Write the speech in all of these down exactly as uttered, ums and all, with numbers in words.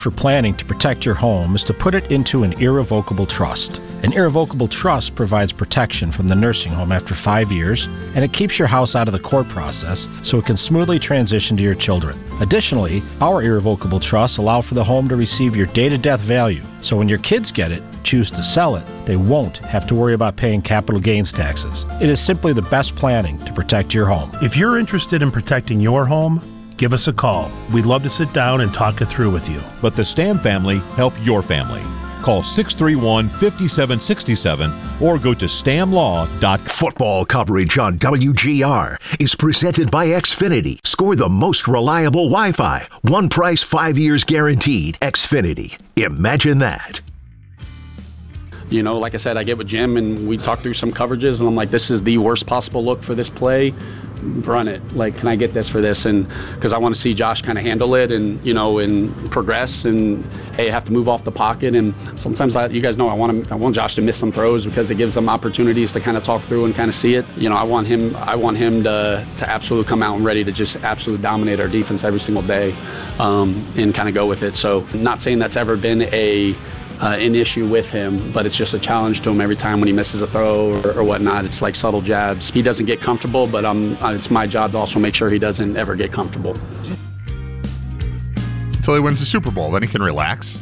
for planning to protect your home is to put it into an irrevocable trust. An irrevocable trust provides protection from the nursing home after five years, and it keeps your house out of the court process so it can smoothly transition to your children. Additionally, our irrevocable trusts allow for the home to receive your date-of-death value, so when your kids get it, choose to sell it, they won't have to worry about paying capital gains taxes. It is simply the best planning to protect your home. If you're interested in protecting your home, give us a call. We'd love to sit down and talk it through with you. Let the Stam family help your family. Call six three one, five seven six seven or go to stam law dot com. Football coverage on W G R is presented by Xfinity. Score the most reliable Wi-Fi. One price, five years guaranteed. Xfinity. Imagine that. You know, like I said, I get with Jim and we talk through some coverages and I'm like, this is the worst possible look for this play. Run it. Like, can I get this for this? And because I want to see Josh kind of handle it and, you know, and progress and, hey, I have to move off the pocket. And sometimes I, you guys know I want him, I want Josh to miss some throws because it gives them opportunities to kind of talk through and kind of see it. You know, I want him, I want him to, to absolutely come out and ready to just absolutely dominate our defense every single day um, and kind of go with it. So not saying that's ever been a, Uh, an issue with him, but it's just a challenge to him every time when he misses a throw or, or whatnot. It's like subtle jabs. He doesn't get comfortable, but um, it's my job to also make sure he doesn't ever get comfortable. Until he wins the Super Bowl, then he can relax.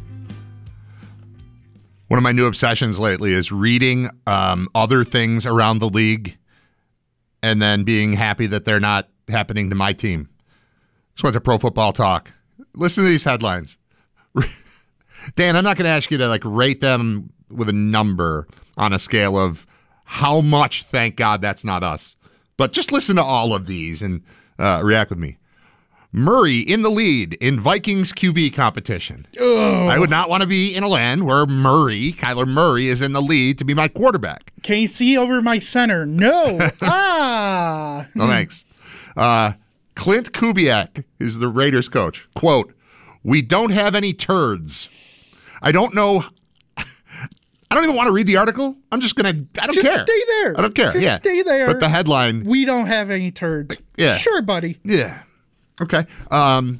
One of my new obsessions lately is reading um, other things around the league and then being happy that they're not happening to my team. Just went to Pro Football Talk. Listen to these headlines. Dan, I'm not going to ask you to like rate them with a number on a scale of how much, thank God that's not us. But just listen to all of these and uh, react with me. Murray in the lead in Vikings Q B competition. Ugh. I would not want to be in a land where Murray, Kyler Murray, is in the lead to be my quarterback. K C over my center. No. ah. No, thanks. Uh, Clint Kubiak is the Raiders coach. Quote, "We don't have any turds." I don't know. I don't even want to read the article. I'm just going to, I don't just care. Just stay there. I don't care. Just yeah. stay there. But the headline. We don't have any turds. Yeah. Sure, buddy. Yeah. Okay. Um,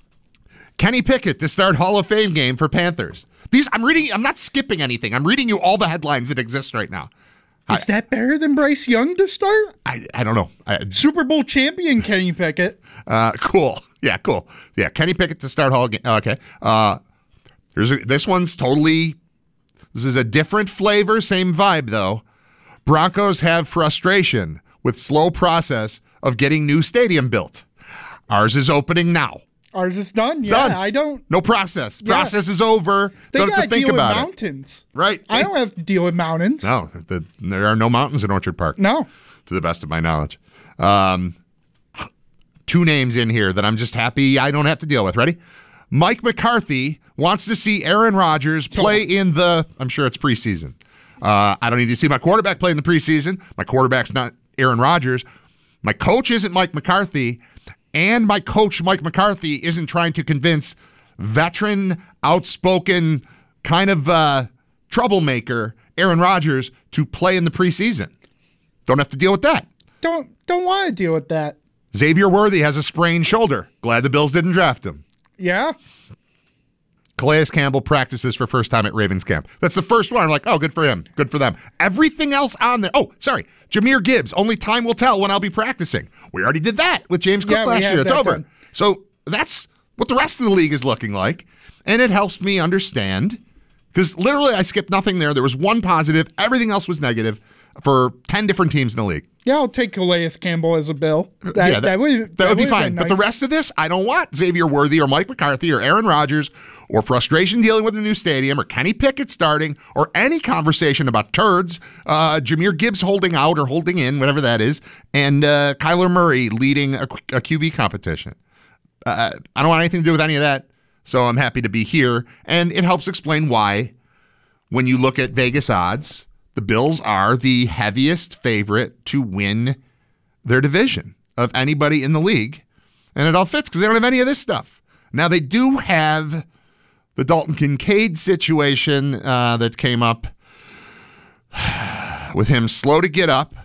Kenny Pickett to start Hall of Fame game for Panthers. These, I'm reading, I'm not skipping anything. I'm reading you all the headlines that exist right now. Is I, that better than Bryce Young to start? I, I don't know. I, Super Bowl champion Kenny Pickett. Uh, cool. Yeah, cool. Yeah, Kenny Pickett to start Hall game. Okay. Uh, There's a, this one's totally, this is a different flavor, same vibe though. Broncos have frustration with slow process of getting new stadium built. Ours is opening now. Ours is done. Yeah, done. I don't. No process. Yeah. Process is over. They don't have to think deal about with mountains. It. Right. I don't have to deal with mountains. No, the, there are no mountains in Orchard Park. No. To the best of my knowledge. Um, two names in here that I'm just happy I don't have to deal with. Ready? Mike McCarthy wants to see Aaron Rodgers play in the, I'm sure it's preseason. Uh, I don't need to see my quarterback play in the preseason. My quarterback's not Aaron Rodgers. My coach isn't Mike McCarthy. And my coach, Mike McCarthy, isn't trying to convince veteran, outspoken, kind of uh, troublemaker Aaron Rodgers to play in the preseason. Don't have to deal with that. Don't, don't want to deal with that. Xavier Worthy has a sprained shoulder. Glad the Bills didn't draft him. Yeah. Calais Campbell practices for first time at Ravens camp. That's the first one. I'm like, oh, good for him. Good for them. Everything else on there. Oh, sorry. Jahmyr Gibbs. Only time will tell when I'll be practicing. We already did that with James Cook yeah, last year. It's over. Done. So that's what the rest of the league is looking like. And it helps me understand because literally I skipped nothing there. There was one positive. Everything else was negative for ten different teams in the league. Yeah, I'll take Calais Campbell as a Bill. That, yeah, that, that would, that that would be fine. nice. But the rest of this, I don't want Xavier Worthy or Mike McCarthy or Aaron Rodgers or frustration dealing with a new stadium or Kenny Pickett starting or any conversation about turds, uh, Jahmyr Gibbs holding out or holding in, whatever that is, and uh, Kyler Murray leading a, a Q B competition. Uh, I don't want anything to do with any of that, so I'm happy to be here. And it helps explain why, when you look at Vegas odds, the Bills are the heaviest favorite to win their division of anybody in the league. And it all fits because they don't have any of this stuff. Now, they do have the Dalton Kincaid situation uh, that came up with him slow to get up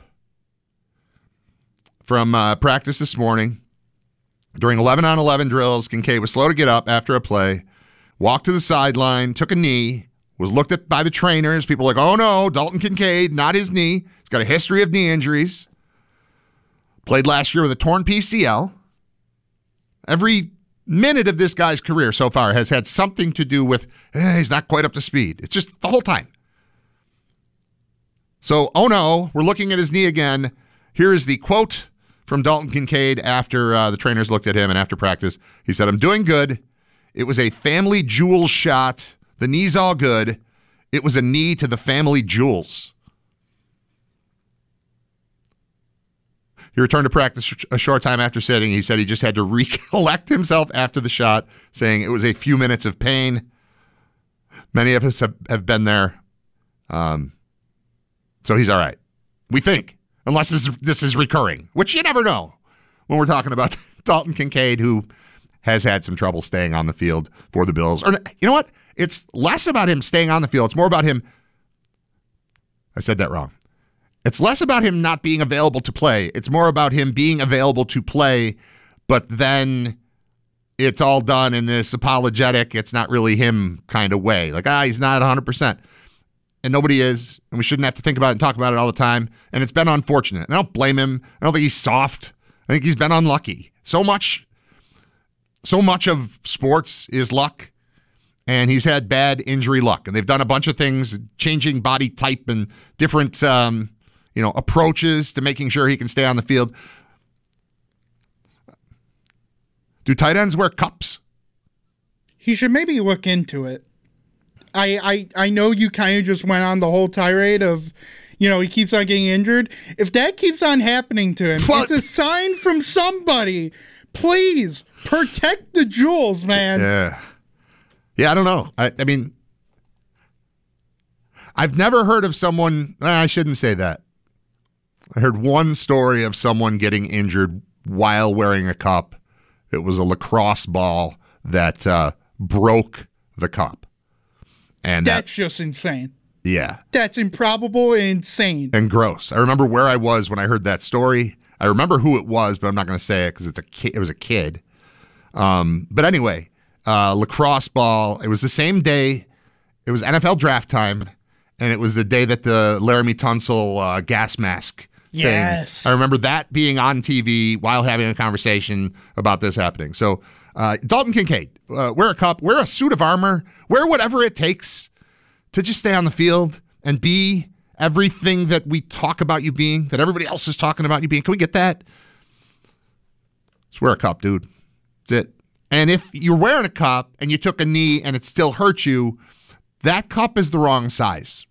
from uh, practice this morning. During eleven on eleven drills, Kincaid was slow to get up after a play. walked to the sideline, took a knee, was looked at by the trainers. People were like, oh no, Dalton Kincaid, not his knee. He's got a history of knee injuries. Played last year with a torn P C L. Every minute of this guy's career so far has had something to do with, eh, he's not quite up to speed. It's just the whole time. So, oh no, we're looking at his knee again. Here is the quote from Dalton Kincaid after uh, the trainers looked at him and after practice. He said, I'm doing good. It was a family jewels shot. The knee's all good. It was a knee to the family jewels. He returned to practice a short time after sitting. He said he just had to recollect himself after the shot, saying it was a few minutes of pain. Many of us have, have been there. Um, so he's all right. We think, unless this, this is recurring, which you never know when we're talking about Dalton Kincaid, who has had some trouble staying on the field for the Bills. Or you know what? It's less about him staying on the field. It's more about him. I said that wrong. It's less about him not being available to play. It's more about him being available to play, but then it's all done in this apologetic, it's not really him kind of way. Like, ah, he's not one hundred percent. And nobody is, and we shouldn't have to think about it and talk about it all the time. And it's been unfortunate. And I don't blame him. I don't think he's soft. I think he's been unlucky. So much, so much of sports is luck. And he's had bad injury luck. And they've done a bunch of things, changing body type and different um, you know, approaches to making sure he can stay on the field. Do tight ends wear cups? He should maybe look into it. I, I, I know you kind of just went on the whole tirade of, you know, he keeps on getting injured. If that keeps on happening to him, what? It's a sign from somebody. Please protect the jewels, man. Yeah. Yeah, I don't know. I, I mean, I've never heard of someone, I shouldn't say that. I heard one story of someone getting injured while wearing a cup. It was a lacrosse ball that uh, broke the cup. And That's that, just insane. Yeah. That's improbable and insane. And gross. I remember where I was when I heard that story. I remember who it was, but I'm not going to say it because it's a ki- it was a kid. Um, but anyway, uh, lacrosse ball. It was the same day. It was N F L draft time, and it was the day that the Laramie Tunsil uh, gas mask yes. thing. I remember that being on T V while having a conversation about this happening. So uh, Dalton Kincaid, uh, wear a cup, wear a suit of armor, wear whatever it takes to just stay on the field and be everything that we talk about you being, that everybody else is talking about you being. Can we get that? Just wear a cup, dude. That's it. And if you're wearing a cup and you took a knee and it still hurts you, that cup is the wrong size.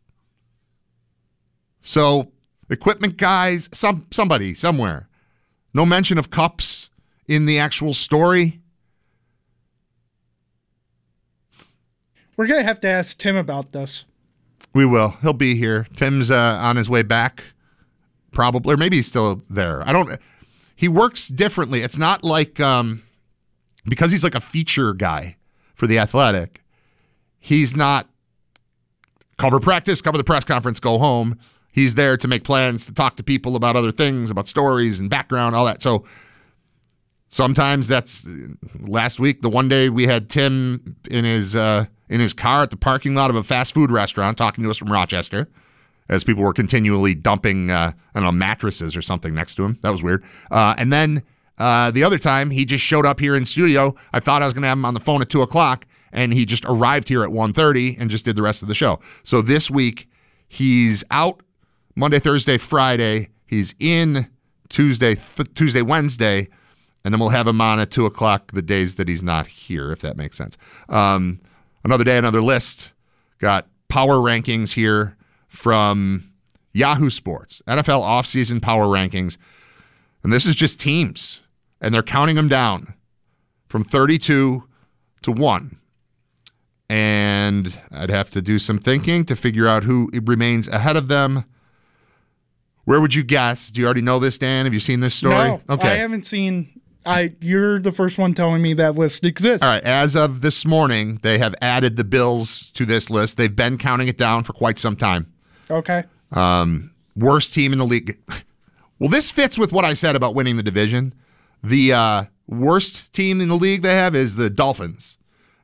So equipment guys, some somebody, somewhere. No mention of cups in the actual story. We're going to have to ask Tim about this. We will. He'll be here. Tim's uh, on his way back, probably. Or maybe he's still there. I don't. He works differently. It's not like, um, because he's like a feature guy for The Athletic, he's not cover practice, cover the press conference, go home. He's there to make plans, to talk to people about other things, about stories and background, all that. So sometimes that's, last week, the one day we had Tim in his uh, in his car at the parking lot of a fast food restaurant talking to us from Rochester as people were continually dumping, uh, I don't know, mattresses or something next to him. That was weird. Uh, and then uh, the other time, he just showed up here in studio. I thought I was going to have him on the phone at two o'clock, and he just arrived here at one thirty and just did the rest of the show. So this week, he's out Monday, Thursday, Friday. He's in Tuesday, th- Tuesday, Wednesday, and then we'll have him on at two o'clock the days that he's not here, if that makes sense. Um, another day, another list. Got power rankings here from Yahoo Sports, N F L offseason power rankings. And this is just teams, and they're counting them down from thirty-two to one. And I'd have to do some thinking to figure out who remains ahead of them. Where would you guess? Do you already know this, Dan? Have you seen this story? No, okay. I haven't seen. I you're the first one telling me that list exists. All right. As of this morning, they have added the Bills to this list. They've been counting it down for quite some time. Okay. Um, worst team in the league. Well, this fits with what I said about winning the division. The uh, worst team in the league they have is the Dolphins.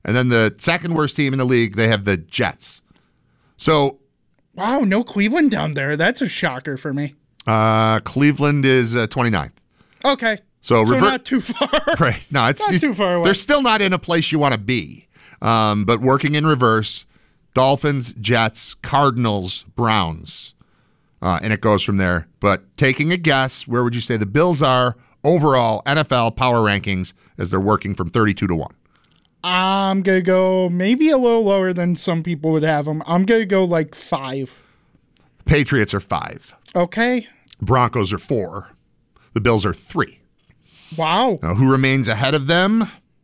And then the second worst team in the league, they have the Jets. So, wow, no Cleveland down there. That's a shocker for me. Uh, Cleveland is uh, twenty-ninth. Okay. So, so rever- not too far. Right. No, it's not too far away. They're still not in a place you want to be. Um, but working in reverse, Dolphins, Jets, Cardinals, Browns. Uh, and it goes from there. But taking a guess, where would you say the Bills are overall N F L power rankings as they're working from thirty-two to one? I'm going to go maybe a little lower than some people would have them. I'm going to go like five. Patriots are five. Okay. Broncos are four. The Bills are three. Wow. Now, who remains ahead of them?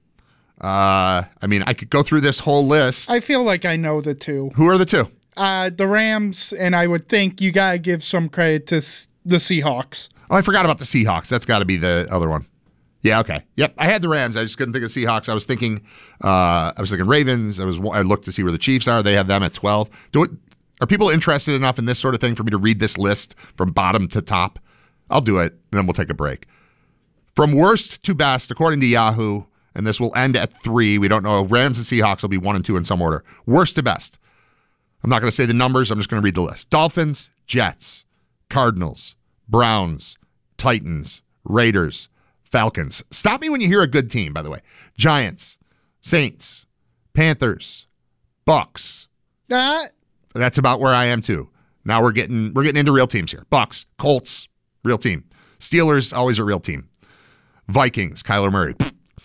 Uh, I mean, I could go through this whole list. I feel like I know the two. Who are the two? Uh, the Rams, and I would think you got to give some credit to s- the Seahawks. Oh, I forgot about the Seahawks. That's got to be the other one. Yeah, okay. Yep, I had the Rams. I just couldn't think of Seahawks. I was thinking, uh, I was thinking Ravens. I was. I looked to see where the Chiefs are. They have them at twelve. Do it. Are people interested enough in this sort of thing for me to read this list from bottom to top? I'll do it, and then we'll take a break. From worst to best, according to Yahoo, and this will end at three. We don't know. Rams and Seahawks will be one and two in some order. Worst to best. I'm not going to say the numbers. I'm just going to read the list. Dolphins, Jets, Cardinals, Browns, Titans, Raiders, Falcons. Stop me when you hear a good team, by the way. Giants, Saints, Panthers, Bucks. Uh, That's about where I am too. Now we're getting we're getting into real teams here. Bucks, Colts, real team. Steelers, always a real team. Vikings, Kyler Murray.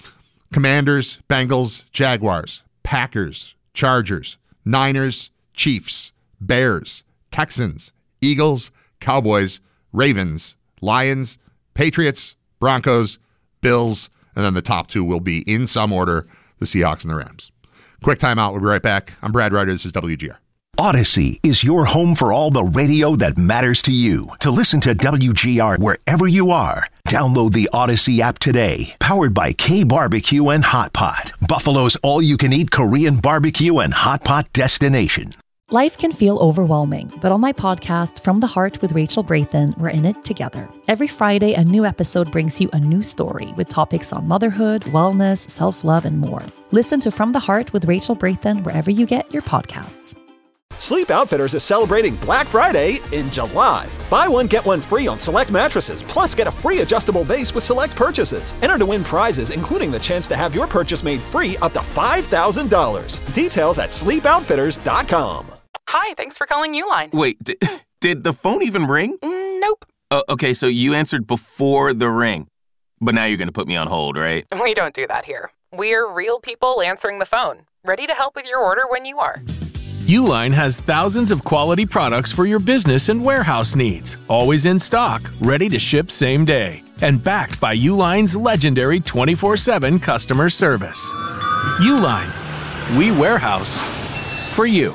Commanders, Bengals, Jaguars, Packers, Chargers, Niners, Chiefs, Bears, Texans, Eagles, Cowboys, Ravens, Lions, Patriots, Broncos, Bills, and then the top two will be, in some order, the Seahawks and the Rams. Quick timeout. We'll be right back. I'm Brad Ryder. This is W G R. Odyssey is your home for all the radio that matters to you. To listen to W G R wherever you are, download the Odyssey app today. Powered by K Barbecue and Hot Pot, Buffalo's all-you-can-eat Korean barbecue and hot pot destination. Life can feel overwhelming, but on my podcast, From the Heart with Rachel Brathen, we're in it together. Every Friday, a new episode brings you a new story with topics on motherhood, wellness, self-love, and more. Listen to From the Heart with Rachel Brathen wherever you get your podcasts. Sleep Outfitters is celebrating Black Friday in July. Buy one, get one free on select mattresses, plus get a free adjustable base with select purchases. Enter to win prizes, including the chance to have your purchase made free up to five thousand dollars. Details at sleep outfitters dot com. Hi, thanks for calling Uline. Wait, did, did the phone even ring? Mm, nope. Uh, okay, so you answered before the ring. But now you're going to put me on hold, right? We don't do that here. We're real people answering the phone, ready to help with your order when you are. Uline has thousands of quality products for your business and warehouse needs, always in stock, ready to ship same day, and backed by Uline's legendary twenty-four seven customer service. Uline, we warehouse for you.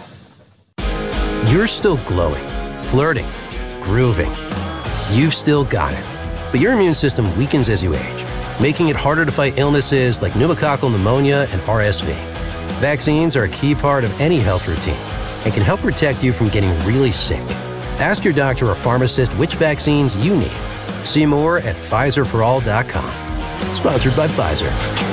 You're still glowing, flirting, grooving. You've still got it. But your immune system weakens as you age, making it harder to fight illnesses like pneumococcal pneumonia and R S V. Vaccines are a key part of any health routine and can help protect you from getting really sick. Ask your doctor or pharmacist which vaccines you need. See more at Pfizer for all dot com. Sponsored by Pfizer.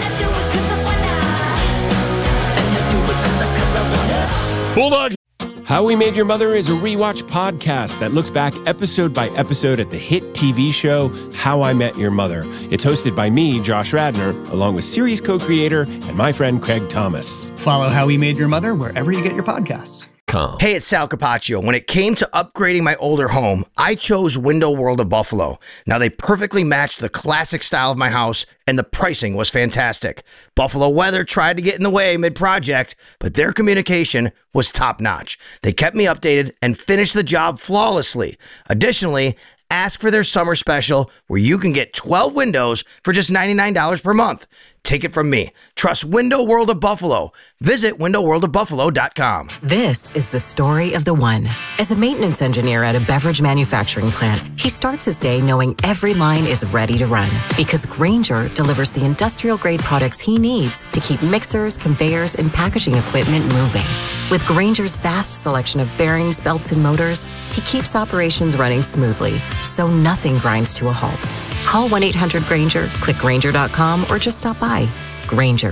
Bulldog. How We Made Your Mother is a rewatch podcast that looks back episode by episode at the hit T V show How I Met Your Mother. It's hosted by me, Josh Radnor, along with series co-creator and my friend Craig Thomas. Follow How We Made Your Mother wherever you get your podcasts. Hey, it's Sal Capaccio. When it came to upgrading my older home, I chose Window World of Buffalo. Now, they perfectly matched the classic style of my house, and the pricing was fantastic. Buffalo Weather tried to get in the way mid-project, but their communication was top-notch. They kept me updated and finished the job flawlessly. Additionally, ask for their summer special where you can get twelve windows for just ninety-nine dollars per month. Take it from me. Trust Window World of Buffalo. Visit window world of buffalo dot com. This is the story of the one. As a maintenance engineer at a beverage manufacturing plant, he starts his day knowing every line is ready to run because Grainger delivers the industrial-grade products he needs to keep mixers, conveyors, and packaging equipment moving. With Grainger's vast selection of bearings, belts, and motors, he keeps operations running smoothly, so nothing grinds to a halt. Call one eight hundred Grainger, click Grainger dot com, or just stop by. Grainger,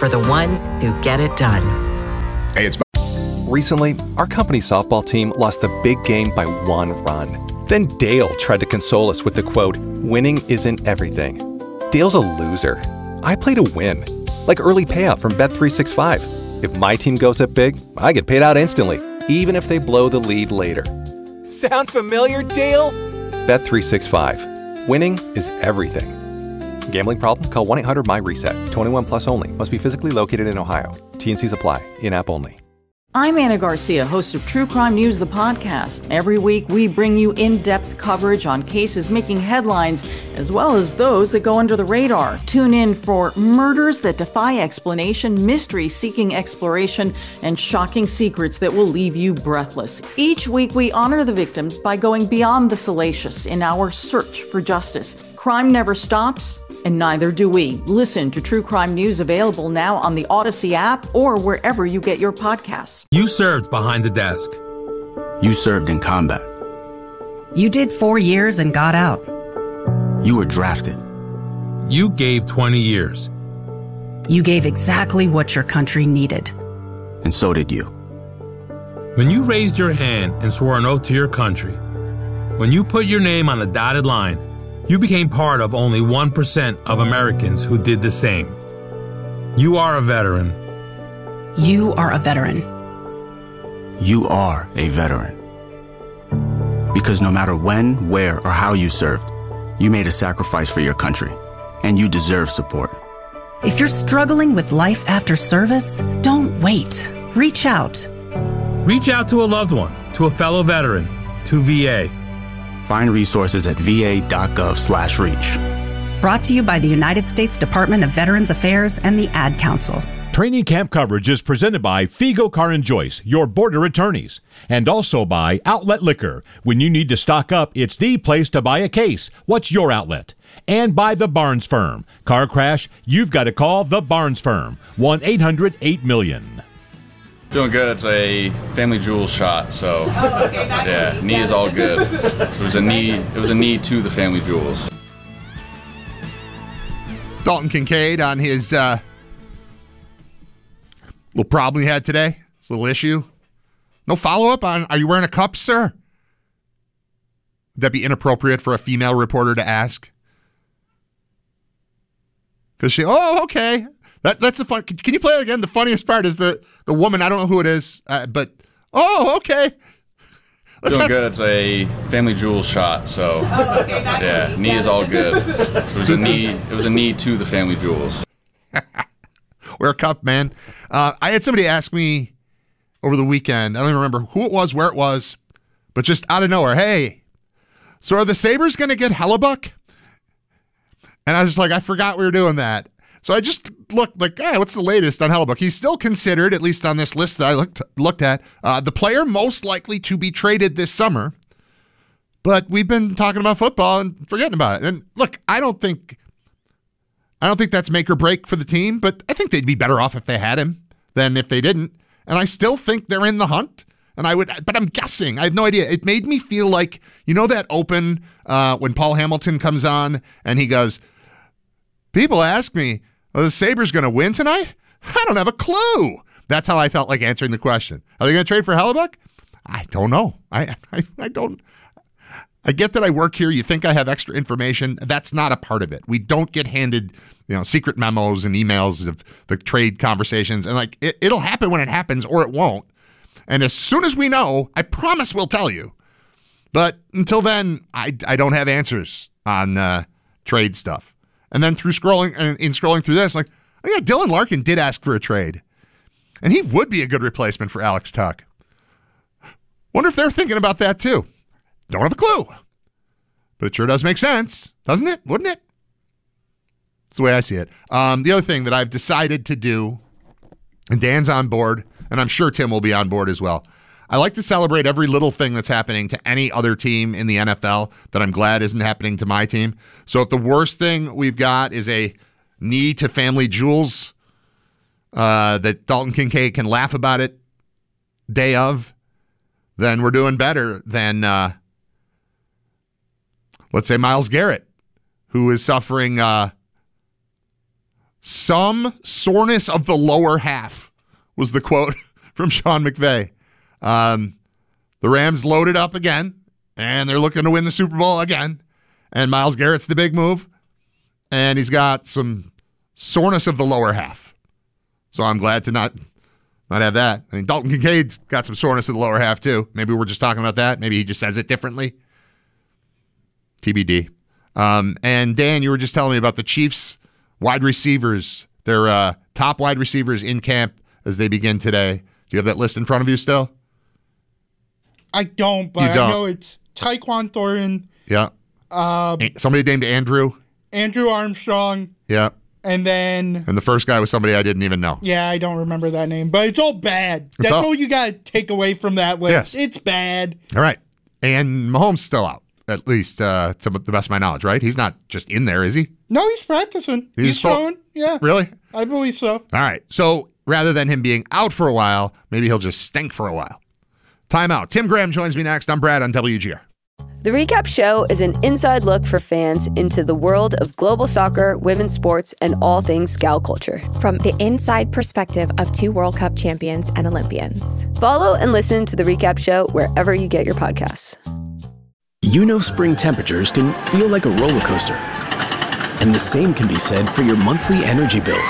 for the ones who get it done. Hey, it's Recently, our company softball team lost the big game by one run. Then Dale tried to console us with the quote, "Winning isn't everything." Dale's a loser. I play to win. Like early payout from Bet three sixty-five. If my team goes up big, I get paid out instantly, even if they blow the lead later. Sound familiar, Dale? Bet three sixty-five. Winning is everything. Gambling problem? Call one eight hundred M Y reset. twenty-one plus only. Must be physically located in Ohio. T and Cs apply. In-app only. I'm Anna Garcia, host of True Crime News, the podcast. Every week, we bring you in-depth coverage on cases making headlines, as well as those that go under the radar. Tune in for murders that defy explanation, mysteries seeking exploration, and shocking secrets that will leave you breathless. Each week, we honor the victims by going beyond the salacious in our search for justice. Crime never stops, and neither do we. Listen to True Crime News, available now on the Odyssey app or wherever you get your podcasts. You served behind the desk. You served in combat. You did four years and got out. You were drafted. You gave twenty years. You gave exactly what your country needed. And so did you. When you raised your hand and swore an oath to your country, when you put your name on a dotted line, you became part of only one percent of Americans who did the same. You are a veteran. You are a veteran. You are a veteran. Because no matter when, where, or how you served, you made a sacrifice for your country, and you deserve support. If you're struggling with life after service, don't wait. Reach out. Reach out to a loved one, to a fellow veteran, to V A. Find resources at va.gov slash reach. Brought to you by the United States Department of Veterans Affairs and the Ad Council. Training camp coverage is presented by Figo Car and Joyce, your border attorneys, and also by Outlet Liquor. When you need to stock up, it's the place to buy a case. What's your outlet? And by the Barnes Firm. Car crash, you've got to call the Barnes Firm. one eight hundred eight million. Feeling good. It's a Family Jewels shot, so yeah, knee is all good. It was a knee. It was a knee to the Family Jewels. Dalton Kincaid on his uh, little problem he had today. This little issue. No follow up on. Are you wearing a cup, sir? Would that be inappropriate for a female reporter to ask? Because she. Oh, okay. That that's the fun. Can you play it again? The funniest part is the the woman. I don't know who it is, uh, but oh, okay. Let's Feeling have... good. It's a Family Jewels shot, so yeah, knee is all good. It was a knee. It was a knee to the Family Jewels. Wear a cup, man. Uh, I had somebody ask me over the weekend. I don't even remember who it was, where it was, but just out of nowhere. Hey, so are the Sabres going to get Hellebuck? And I was just like, I forgot we were doing that. So I just looked like, hey, what's the latest on Hellebuck? He's still considered, at least on this list that I looked looked at, uh, the player most likely to be traded this summer. But we've been talking about football and forgetting about it. And look, I don't think, I don't think that's make or break for the team. But I think they'd be better off if they had him than if they didn't. And I still think they're in the hunt. And I would, but I'm guessing. I have no idea. It made me feel like, you know, that open uh, when Paul Hamilton comes on and he goes, people ask me, are the Sabres going to win tonight? I don't have a clue. That's how I felt like answering the question. Are they going to trade for Hellebuck? I don't know. I, I I don't. I get that I work here. You think I have extra information. That's not a part of it. We don't get handed, you know, secret memos and emails of the trade conversations. And like it, it'll happen when it happens or it won't. And as soon as we know, I promise we'll tell you. But until then, I, I don't have answers on uh, trade stuff. And then through scrolling and in scrolling through this, like, oh yeah, Dylan Larkin did ask for a trade. And he would be a good replacement for Alex Tuck. Wonder if they're thinking about that too. Don't have a clue. But it sure does make sense, doesn't it? Wouldn't it? That's the way I see it. Um, the other thing that I've decided to do, and Dan's on board, and I'm sure Tim will be on board as well. I like to celebrate every little thing that's happening to any other team in the N F L that I'm glad isn't happening to my team. So if the worst thing we've got is a knee to Family Jewels, uh, that Dalton Kincaid can laugh about it day of, then we're doing better than, uh, let's say, Myles Garrett, who is suffering uh, Some soreness of the lower half was the quote from Sean McVay. Um, the Rams loaded up again, and they're looking to win the Super Bowl again. And Myles Garrett's the big move, and he's got some soreness of the lower half. So I'm glad to not not have that. I mean, Dalton Kincaid's got some soreness of the lower half too. Maybe we're just talking about that. Maybe he just says it differently. T B D. Um, and Dan, you were just telling me about the Chiefs wide receivers, their uh, top wide receivers in camp as they begin today. Do you have that list in front of you still? I don't, but don't. I know it's Tyquan Thornton. Yeah. Um, somebody named Andrew. Andrew Armstrong. Yeah. And then... And the first guy was somebody I didn't even know. Yeah, I don't remember that name, but it's all bad. It's That's all, all you got to take away from that list. Yes. It's bad. All right. And Mahomes still out, at least uh, to the best of my knowledge, right? He's not just in there, is he? No, he's practicing. He's, He's throwing. Yeah. Really? I believe so. All right. So rather than him being out for a while, maybe he'll just stink for a while. Timeout. Tim Graham joins me next. I'm Brad on W G R. The Recap Show is an inside look for fans into the world of global soccer, women's sports, and all things gal culture. From the inside perspective of two World Cup champions and Olympians. Follow and listen to The Recap Show wherever you get your podcasts. You know spring temperatures can feel like a roller coaster. And the same can be said for your monthly energy bills.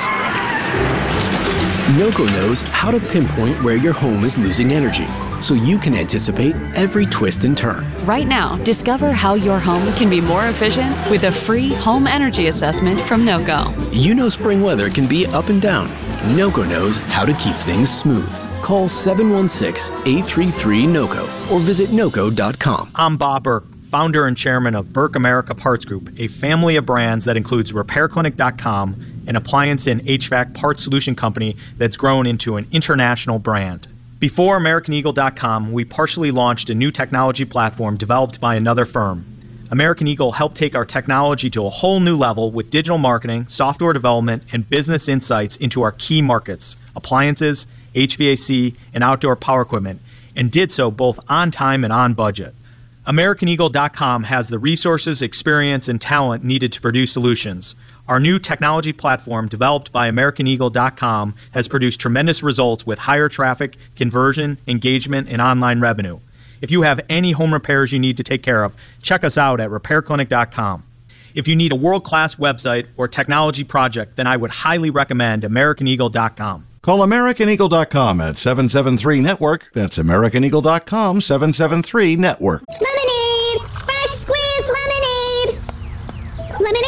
NOCO knows how to pinpoint where your home is losing energy, so you can anticipate every twist and turn. Right now, discover how your home can be more efficient with a free home energy assessment from NOCO. You know spring weather can be up and down. NOCO knows how to keep things smooth. Call seven one six, eight three three, NOCO or visit noco dot com. I'm Bob Burke, founder and chairman of Burke America Parts Group, a family of brands that includes repair clinic dot com, an appliance and H V A C parts solution company that's grown into an international brand. Before American Eagle dot com, we partially launched a new technology platform developed by another firm. American Eagle helped take our technology to a whole new level with digital marketing, software development, and business insights into our key markets, appliances, H V A C, and outdoor power equipment, and did so both on time and on budget. American Eagle dot com has the resources, experience, and talent needed to produce solutions. Our new technology platform, developed by American Eagle dot com, has produced tremendous results with higher traffic, conversion, engagement, and online revenue. If you have any home repairs you need to take care of, check us out at repair clinic dot com. If you need a world-class website or technology project, then I would highly recommend American Eagle dot com. Call American Eagle dot com at seven seven three network. That's American Eagle dot com, seven seven three network. Lemonade! Fresh squeezed lemonade! Lemonade?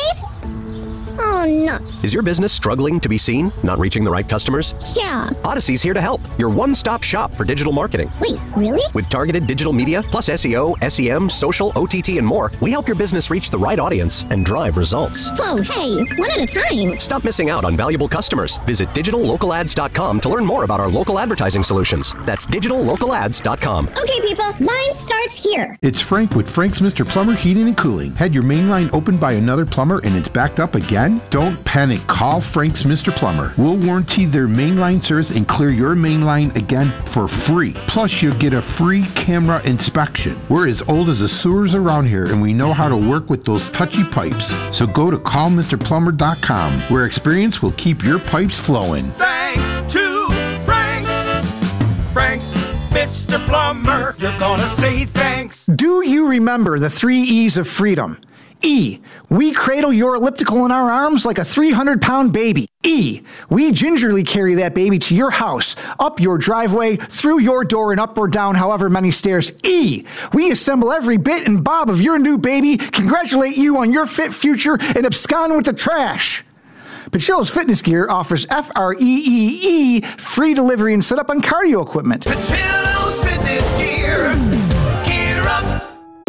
Oh, nuts. Is your business struggling to be seen? Not reaching the right customers? Yeah. Odyssey's here to help. Your one-stop shop for digital marketing. Wait, really? With targeted digital media, plus S E O, S E M, social, O T T, and more, we help your business reach the right audience and drive results. Whoa, hey, one at a time. Stop missing out on valuable customers. Visit digital local ads dot com to learn more about our local advertising solutions. That's digital local ads dot com. Okay, people, line starts here. It's Frank with Frank's Mister Plumber Heating and Cooling. Had your main line opened by another plumber and it's backed up again? Don't panic. Call Frank's Mister Plumber. We'll warranty their mainline service and clear your main line again for free. Plus, you'll get a free camera inspection. We're as old as the sewers around here, and we know how to work with those touchy pipes. So go to call mister plumber dot com, where experience will keep your pipes flowing. Thanks to Frank's. Frank's Mister Plumber. You're gonna say thanks. Do you remember the three E's of freedom? E, we cradle your elliptical in our arms like a three hundred pound baby. E, we gingerly carry that baby to your house, up your driveway, through your door, and up or down however many stairs. E, we assemble every bit and bob of your new baby, congratulate you on your fit future, and abscond with the trash. Pachillo's Fitness Gear offers F R E E E, free delivery and setup on cardio equipment. Pachillo's Fitness Gear. Gear up.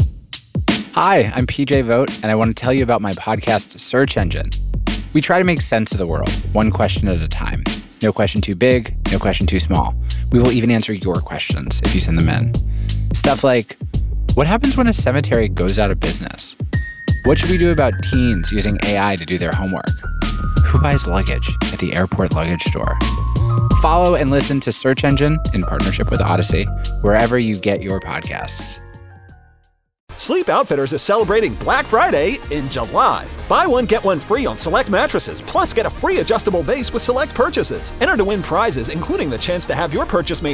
Hi, I'm P J Vogt, and I want to tell you about my podcast, Search Engine. We try to make sense of the world, one question at a time. No question too big, no question too small. We will even answer your questions if you send them in. Stuff like, what happens when a cemetery goes out of business? What should we do about teens using A I to do their homework? Who buys luggage at the airport luggage store? Follow and listen to Search Engine in partnership with Odyssey, wherever you get your podcasts. Sleep Outfitters is celebrating Black Friday in July. Buy one, get one free on select mattresses, plus get a free adjustable base with select purchases. Enter to win prizes, including the chance to have your purchase made